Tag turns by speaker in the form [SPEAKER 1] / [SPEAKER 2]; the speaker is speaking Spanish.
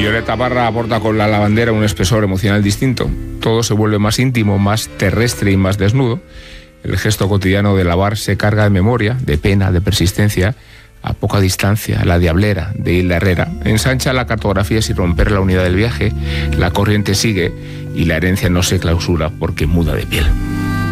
[SPEAKER 1] Violeta Parra aporta con la lavandera un espesor emocional distinto. Todo se vuelve más íntimo, más terrestre y más desnudo. El gesto cotidiano de lavar se carga de memoria, de pena, de persistencia. A poca distancia, la diablera de Hilda Herrera ensancha la cartografía sin romper la unidad del viaje. La corriente sigue y la herencia no se clausura porque muda de piel.